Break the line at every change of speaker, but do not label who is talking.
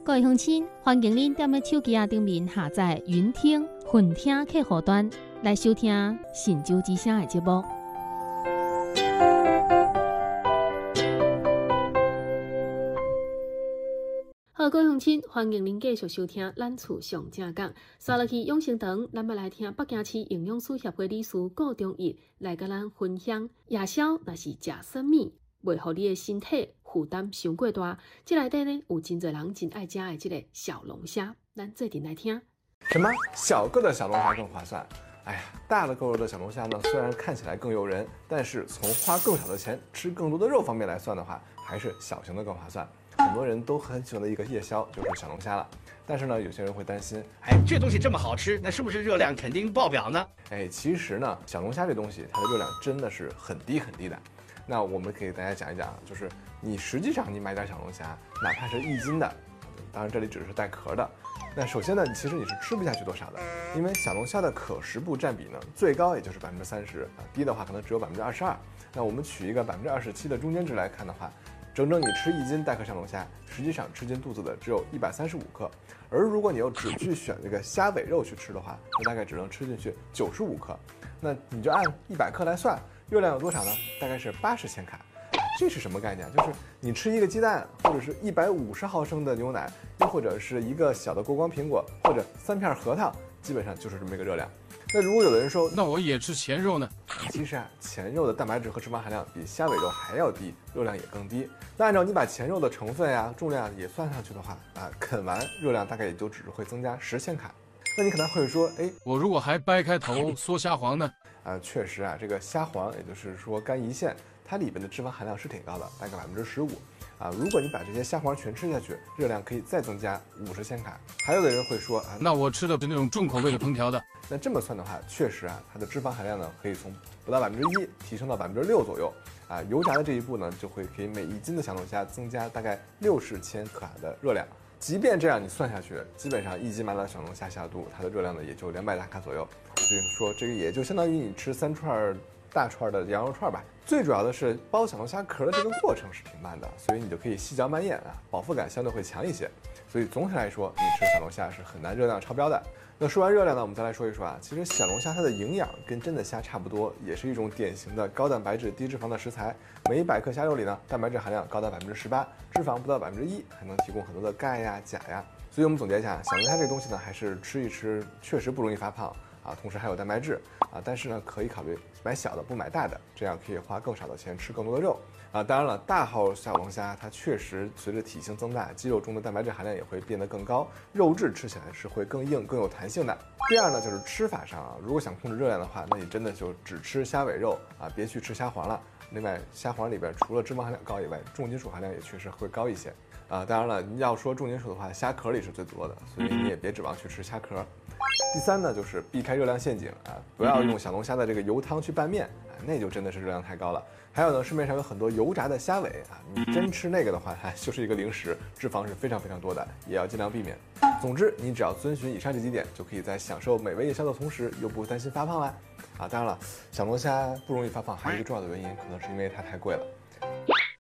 各位乡亲，欢迎您踮咧手机顶面下载云听、混听客户端来收听《神州之声》的节目。好，各位乡亲，欢迎您继续收听咱厝上正讲。刷落去永生堂，咱要来听北京市营养师协会理事顾忠义来甲咱分享夜宵若是食生米，袂互你的身体负担伤过大。这内底呢，有真侪人真爱食的这个小龙虾，咱做阵来听。
什么小个的小龙虾更划算？哎呀，大的够肉的小龙虾呢，虽然看起来更诱人，但是从花更少的钱吃更多的肉方面来算的话，还是小型的更划算。很多人都很喜欢的一个夜宵就是小龙虾了，但是呢，有些人会担心，
哎，这东西这么好吃，那是不是热量肯定爆表呢？
哎，其实呢，小龙虾这东西它的热量真的是很低很低的。那我们给大家讲一讲，就是你实际上你买点小龙虾，哪怕是1斤的，当然这里只是带壳的，那首先呢，其实你是吃不下去多少的，因为小龙虾的可食部占比呢，最高也就是30%啊，低的话可能只有22%。那我们取一个27%的中间值来看的话，整整你吃1斤带壳小龙虾，实际上吃进肚子的只有135克，而如果你又只去选这个虾尾肉去吃的话，那大概只能吃进去95克。那你就按100克来算，热量有多少呢？大概是80千卡。这是什么概念？就是你吃一个鸡蛋，或者是150毫升的牛奶，又或者是一个小的国光苹果，或者3片核桃，基本上就是这么一个热量。那如果有的人说，
那我也吃前肉呢？
其实啊，前肉的蛋白质和脂肪含量比虾尾肉还要低，热量也更低。那按照你把前肉的成分呀、重量也算上去的话啊，啃完热量大概也就只会增加10千卡。那你可能会说，哎，
我如果还掰开头嗦虾黄呢？
确实啊，这个虾黄，也就是说干胰腺，它里边的脂肪含量是挺高的，大概15%。如果你把这些虾黄全吃下去，热量可以再增加50千卡。还有的人会说啊，
那我吃的是那种重口味的烹调的。
那这么算的话，确实啊，它的脂肪含量呢可以从不到1%提升到6%左右。油炸的这一步呢，就会给每1斤的小龙虾增加大概60千卡的热量。即便这样你算下去，基本上1斤麻辣小龙虾下肚，它的热量呢也就200大卡左右。所以说这个也就相当于你吃3串大串的羊肉串吧。最主要的是剥小龙虾壳的这个过程是挺慢的，所以你就可以细嚼慢咽啊，饱腹感相对会强一些。所以总体来说，你吃小龙虾是很难热量超标的。那说完热量呢，我们再来说一说啊，其实小龙虾它的营养跟真的虾差不多，也是一种典型的高蛋白质、低脂肪的食材。每100克虾肉里呢，蛋白质含量高达18%，脂肪不到1%，还能提供很多的钙呀、钾呀。所以我们总结一下，小龙虾这个东西呢，还是吃一吃，确实不容易发胖啊，同时还有蛋白质啊，但是呢，可以考虑买小的不买大的，这样可以花更少的钱吃更多的肉啊。当然了，大号小龙虾它确实随着体型增大，肌肉中的蛋白质含量也会变得更高，肉质吃起来是会更硬、更有弹性的。第二呢，就是吃法上啊，如果想控制热量的话，那你真的就只吃虾尾肉啊，别去吃虾黄了。另外，虾黄里边除了脂肪含量高以外，重金属含量也确实会高一些啊。当然了，你要说重金属的话，虾壳里是最多的，所以你也别指望去吃虾壳。第三呢，就是避开热量陷阱啊，不要用小龙虾的这个油汤去拌面啊，那就真的是热量太高了。还有呢，市面上有很多油炸的虾尾啊，你真吃那个的话，就是一个零食，脂肪是非常非常多的，也要尽量避免。总之，你只要遵循以上这几点，就可以在享受美味夜宵的同时，又不担心发胖啦。当然了，小龙虾不容易发胖，还有一个重要的原因，可能是因为它太贵了。